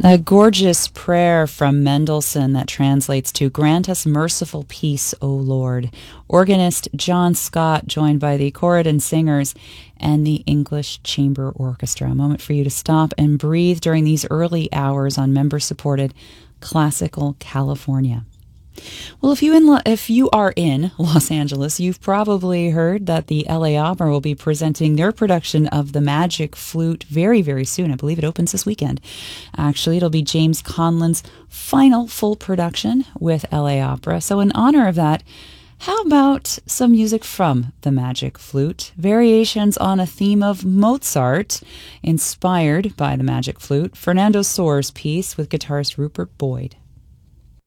A gorgeous prayer from Mendelssohn that translates to "Grant us merciful peace, O Lord." Organist John Scott, joined by the Corridon Singers and the English Chamber Orchestra. A moment for you to stop and breathe during these early hours on member-supported Classical California. Well, if you are in Los Angeles, you've probably heard that the LA Opera will be presenting their production of The Magic Flute very, very soon. I believe it opens this weekend. Actually, it'll be James Conlon's final full production with LA Opera. So in honor of that, how about some music from The Magic Flute? Variations on a theme of Mozart, inspired by The Magic Flute. Fernando Soares' piece with guitarist Rupert Boyd.